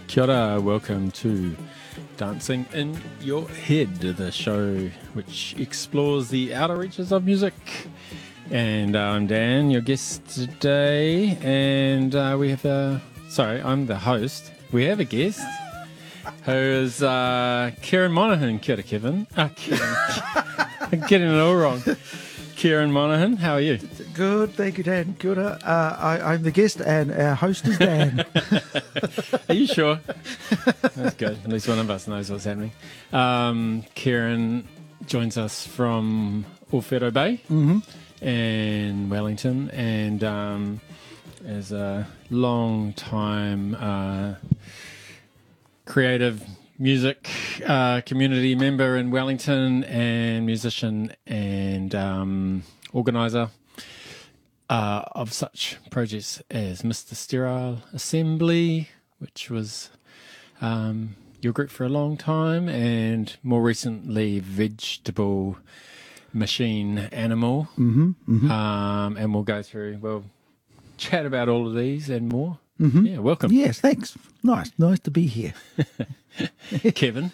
Kia ora, welcome to Dancing in Your Head, the show which explores the outer reaches of music. And I'm Dan, your guest today, and I'm the host. We have a guest who is Kieran Monaghan. Kia ora, Kevin. Kieran. I'm getting it all wrong. Kieran Monaghan, how are you? Good, thank you, Dan. Good. I'm the guest, and our host is Dan. Are you sure? That's good. At least one of us knows what's happening. Kieran joins us from Ōwhero Bay and Wellington, and as a long time creative music community member in Wellington, and musician and organiser of such projects as Mr. Sterile Assembly, which was your group for a long time, and more recently Vegetable Machine Animal. And we'll chat about all of these and more. Yeah, welcome. Yes, thanks. Nice to be here. Kevin.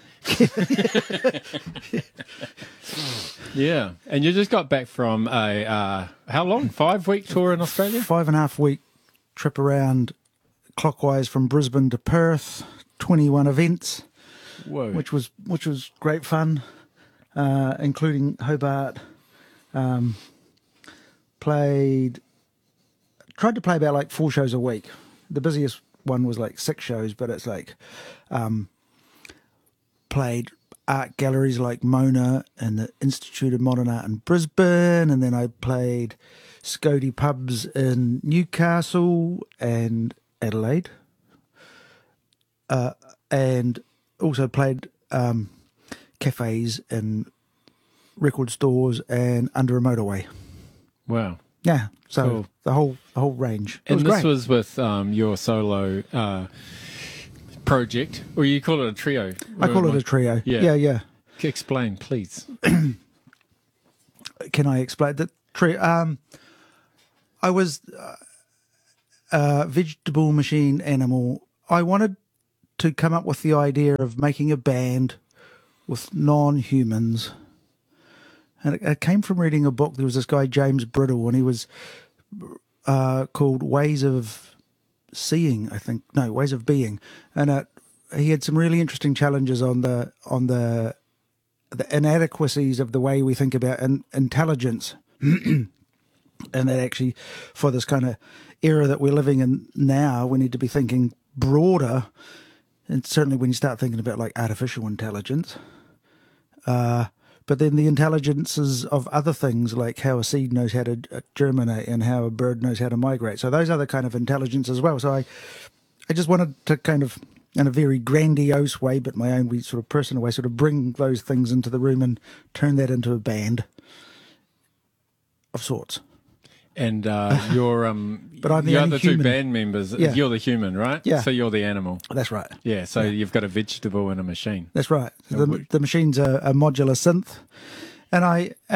Yeah, and you just got back from a how long? 5-week tour in Australia? 5.5 week trip around clockwise from Brisbane to Perth. 21 events. Whoa! Which was great fun, including Hobart. Tried to play about like 4 shows a week. The busiest one was like 6 shows, but it's like played art galleries like Mona and the Institute of Modern Art in Brisbane, and then I played Scody pubs in Newcastle and Adelaide, and also played cafes and record stores and under a motorway. Wow. Yeah, so cool. the whole range. And this great. Was with your solo project, or you call it a trio? I call it a trio. Yeah. Explain, please. Can I explain the trio? I was Vegetable Machine Animal. I wanted to come up with the idea of making a band with non-humans. And it came from reading a book. There was this guy, James Brittle, and he was called Ways of Seeing, I think. No, Ways of Being. And he had some really interesting challenges on the inadequacies of the way we think about intelligence. And that actually, for this kind of era that we're living in now, we need to be thinking broader. And certainly when you start thinking about like artificial intelligence, but then the intelligences of other things, like how a seed knows how to germinate and how a bird knows how to migrate. So those are the kind of intelligence as well. So I just wanted to kind of, in a very grandiose way, but my own sort of personal way, sort of bring those things into the room and turn that into a band of sorts. And you're but I'm the other only two human. band members. Yeah. You're the human, right? Yeah. So you're the animal. That's right. Yeah. So you've got a vegetable and a machine. That's right. The machine's a modular synth, and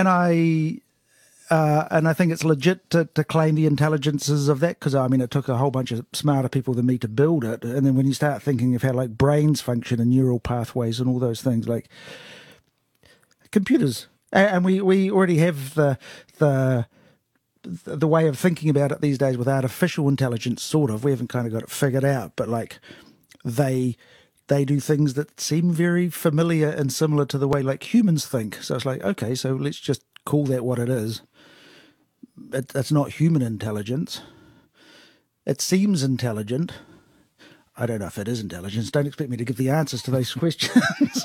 I think it's legit to claim the intelligences of that, because I mean it took a whole bunch of smarter people than me to build it. And then when you start thinking of how like brains function and neural pathways and all those things, like computers, and we already have the way of thinking about it these days with artificial intelligence, sort of. We haven't kind of got it figured out, but like they do things that seem very familiar and similar to the way like humans think. So it's like, okay, so let's just call that what it is. It's not human intelligence. It seems intelligent. I don't know if it is intelligence. Don't expect me to give the answers to those questions.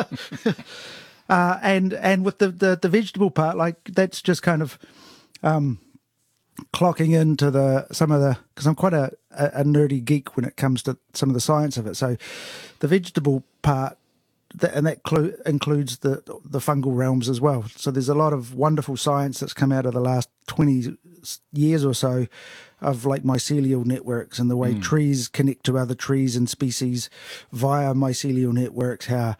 And with the vegetable part, like that's just kind of clocking into some of the, because I'm quite a nerdy geek when it comes to some of the science of it. So the vegetable part, that includes the fungal realms as well. So there's a lot of wonderful science that's come out of the last 20 years or so of like mycelial networks and the way trees connect to other trees and species via mycelial networks, how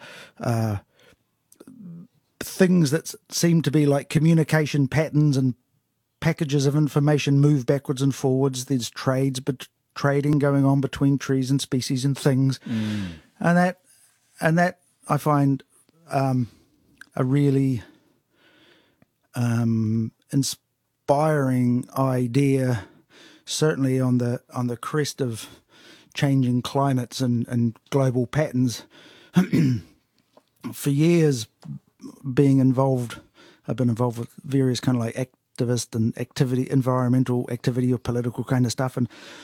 things that seem to be like communication patterns and packages of information move backwards and forwards. There's trades trading going on between trees and species and things, and that I find a really inspiring idea, certainly on the crest of changing climates and global patterns. For years, I've been involved with various kind of like activist and environmental activity or political kind of stuff. And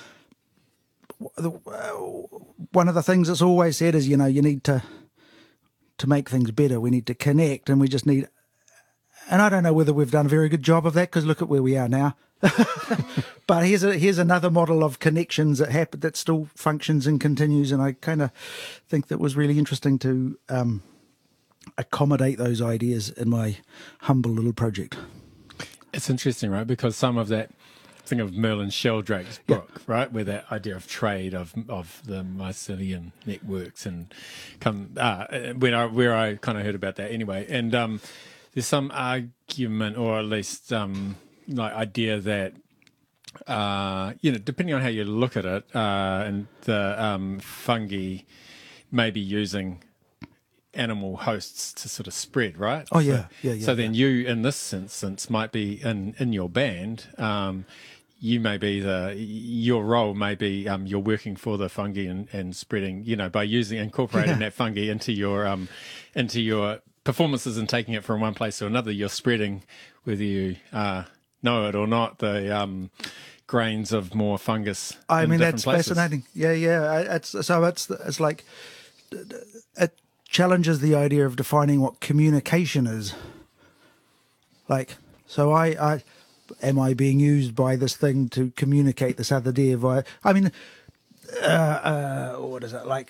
one of the things that's always said is, you need to make things better, we need to connect, and we just need. And I don't know whether we've done a very good job of that, because look at where we are now. But here's another model of connections that still functions and continues, and I kind of think that was really interesting to accommodate those ideas in my humble little project. It's interesting, right? Because some of that, think of Merlin Sheldrake's book, right, where that idea of trade of the mycelium networks and where I kind of heard about that anyway, and there's some argument, or at least idea that depending on how you look at it, and the fungi may be using animal hosts to sort of spread, right? Oh yeah. So then you, in this instance, might be in your band. You may be your role may be you're working for the fungi and spreading, by incorporating that fungi into your performances and taking it from one place to another. You're spreading, whether you know it or not, the grains of more fungus. I mean, that's places. fascinating. Yeah. It's like it challenges the idea of defining what communication is. Like, so I am I being used by this thing to communicate this other idea via? I mean, what is it like?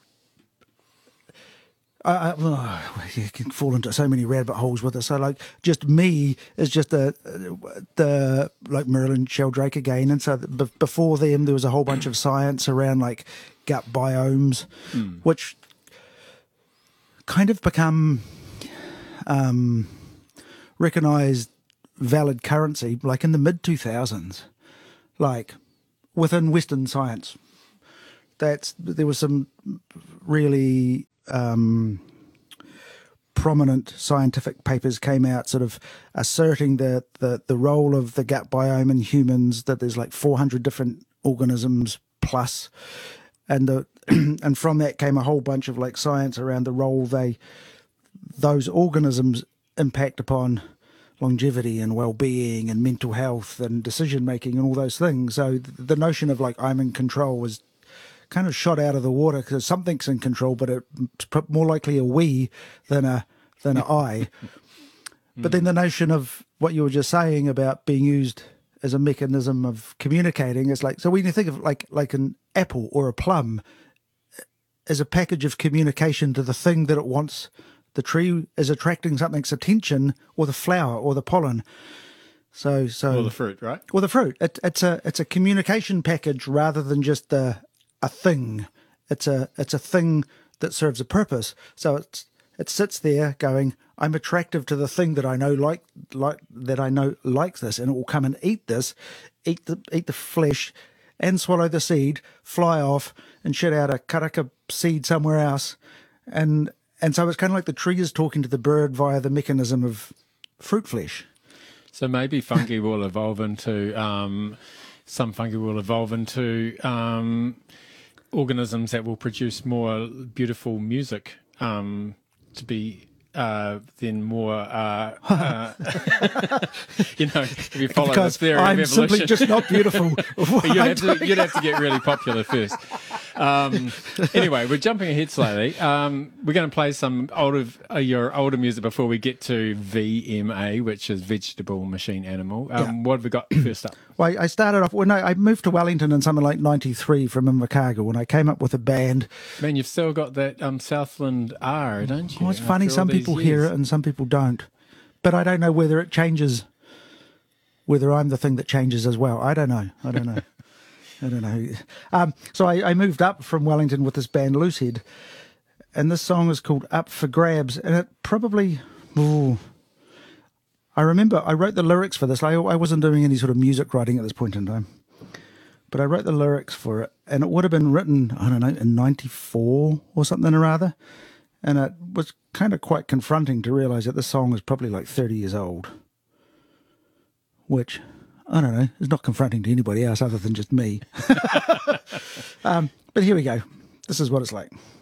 You can fall into so many rabbit holes with it. So, like, just me is just the like Merlin Sheldrake again. And so before them, there was a whole bunch of science around like gut biomes, which kind of become recognized valid currency, like in the mid-2000s, like within Western science. There was some really prominent scientific papers came out sort of asserting the role of the gut biome in humans, that there's like 400 different organisms plus, and and from that came a whole bunch of like science around the role those organisms impact upon longevity and well-being and mental health and decision making and all those things. So the notion of like I'm in control was kind of shot out of the water, because something's in control, but it's more likely a we than a I. But then the notion of what you were just saying about being used as a mechanism of communicating is like, so when you think of like an apple or a plum as a package of communication to the thing that it wants, the tree is attracting something's attention, or the flower or the pollen. So or the fruit, right? Or the fruit. It's a communication package rather than just a thing. It's a thing that serves a purpose. So it sits there going, I'm attractive to the thing that I know likes this, and it will come and eat this, eat the flesh, and swallow the seed, fly off, and shit out a karaka seed somewhere else, and so it's kind of like the tree is talking to the bird via the mechanism of fruit flesh. So maybe fungi will evolve into some fungi will evolve into organisms that will produce more beautiful music to be then more if you follow because the theory I'm of evolution. Simply just not beautiful. You'd have to get really popular first. Anyway, we're jumping ahead slightly. We're going to play some your older music before we get to VMA, which is Vegetable Machine Animal. What have we got first up? Well, I started off when I moved to Wellington in something like '93 from Invercargill, when I came up with a band. Man, you've still got that Southland R, don't you? Well, it's funny. Some people hear it and some people don't. But I don't know whether it changes, whether I'm the thing that changes as well. I don't know. I don't know. So I moved up from Wellington with this band Loosehead, and this song is called Up for Grabs, and it probably... I remember I wrote the lyrics for this. I wasn't doing any sort of music writing at this point in time. but I wrote the lyrics for it, and it would have been written, I don't know, in 94 or something or other. And it was kind of quite confronting to realize that this song is probably like 30 years old, which, I don't know, is not confronting to anybody else other than just me. But here we go. This is what it's like.